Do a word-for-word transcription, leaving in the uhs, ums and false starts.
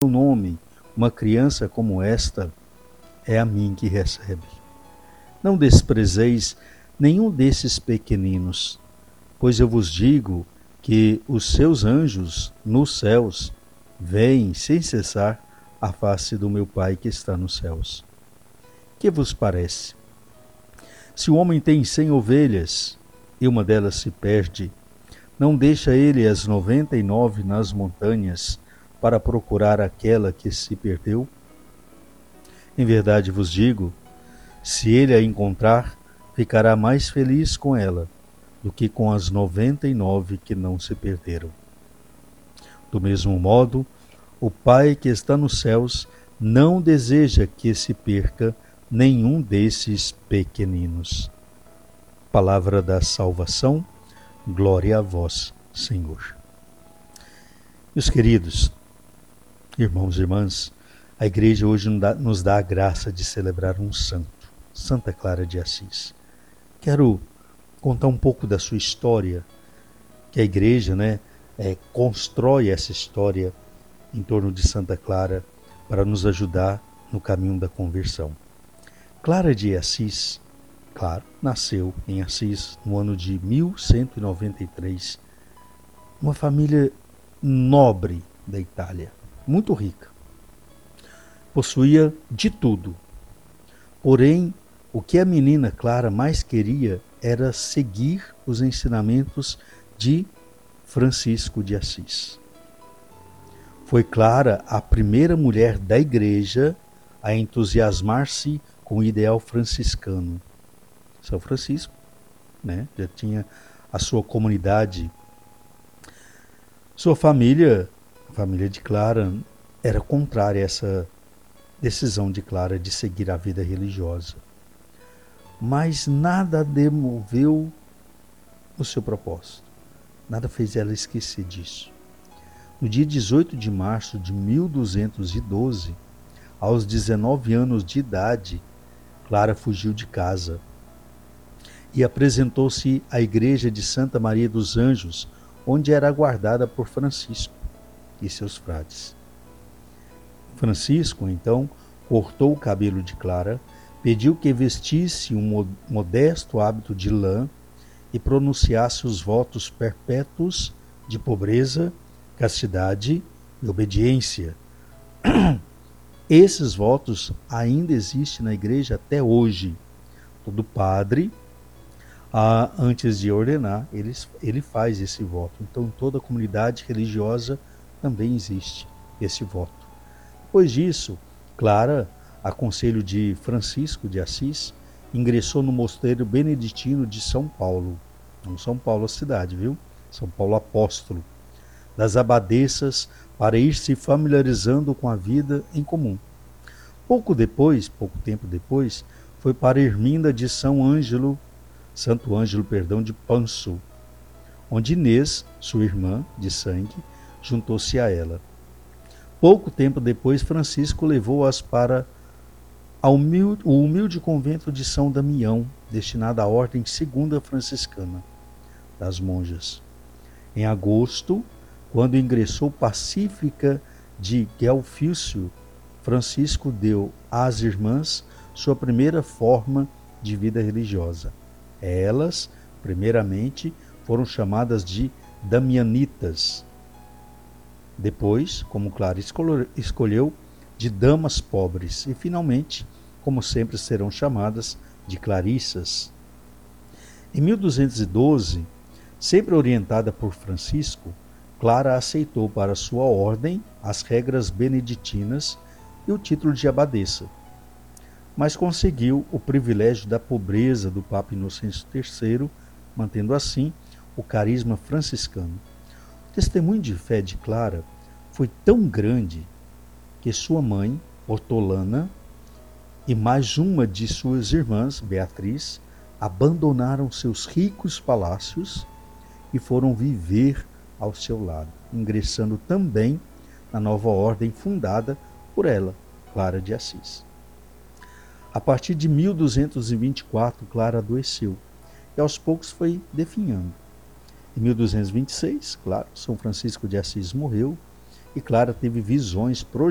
nome, uma criança como esta, é a mim que recebe. Não desprezeis nenhum desses pequeninos, pois eu vos digo que os seus anjos nos céus veem sem cessar a face do meu Pai que está nos céus. Que vos parece? Se o homem tem cem ovelhas e uma delas se perde, não deixa ele as noventa e nove nas montanhas para procurar aquela que se perdeu? Em verdade vos digo, se ele a encontrar, ficará mais feliz com ela do que com as noventa e nove que não se perderam. Do mesmo modo, o Pai que está nos céus não deseja que se perca nenhum desses pequeninos. Palavra da salvação, glória a vós, Senhor. Meus queridos irmãos e irmãs, a igreja hoje nos dá a graça de celebrar um santo, Santa Clara de Assis. Quero contar um pouco da sua história, que a igreja né, é, constrói essa história em torno de Santa Clara para nos ajudar no caminho da conversão. Clara de Assis, claro, nasceu em Assis no ano de mil cento e noventa e três, uma família nobre da Itália, muito rica. Possuía de tudo. Porém, o que a menina Clara mais queria era seguir os ensinamentos de Francisco de Assis. Foi Clara a primeira mulher da igreja a entusiasmar-se com o ideal franciscano. São Francisco, né, já tinha a sua comunidade. Sua família, a família de Clara, era contrária a essa decisão de Clara de seguir a vida religiosa. Mas nada demoveu o seu propósito. Nada fez ela esquecer disso. No dia dezoito de março de mil duzentos e doze, aos dezenove anos de idade, Clara fugiu de casa e apresentou-se à igreja de Santa Maria dos Anjos, onde era aguardada por Francisco e seus frades. Francisco, então, cortou o cabelo de Clara, pediu que vestisse um modesto hábito de lã e pronunciasse os votos perpétuos de pobreza, castidade e obediência. Esses votos ainda existem na igreja até hoje. Todo padre, ah, antes de ordenar, ele, ele faz esse voto. Então, em toda a comunidade religiosa também existe esse voto. Depois disso, Clara, a conselho de Francisco de Assis, ingressou no mosteiro beneditino de São Paulo. Não São Paulo a cidade, viu? São Paulo apóstolo. Das abadesas, para ir se familiarizando com a vida em comum. Pouco depois, pouco tempo depois, foi para Erminda de São Ângelo, Santo Ângelo, perdão, de Panso, onde Inês, sua irmã de sangue, juntou-se a ela. Pouco tempo depois, Francisco levou-as para humilde, o humilde convento de São Damião, destinado à ordem segunda franciscana das monjas. Em agosto, quando ingressou pacífica de Gelfício, Francisco deu às irmãs sua primeira forma de vida religiosa. Elas, primeiramente, foram chamadas de Damianitas. Depois, como Clara escolheu, de damas pobres. E, finalmente, como sempre, serão chamadas de Clarissas. Em mil duzentos e doze, sempre orientada por Francisco, Clara aceitou para sua ordem as regras beneditinas e o título de abadesa, mas conseguiu o privilégio da pobreza do Papa Inocêncio terceiro, mantendo assim o carisma franciscano. O testemunho de fé de Clara foi tão grande que sua mãe, Hortolana, e mais uma de suas irmãs, Beatriz, abandonaram seus ricos palácios e foram viver ao seu lado, ingressando também na nova ordem fundada por ela, Clara de Assis. A partir de mil duzentos e vinte e quatro, Clara adoeceu e aos poucos foi definhando. Em mil duzentos e vinte e seis, claro, São Francisco de Assis morreu e Clara teve visões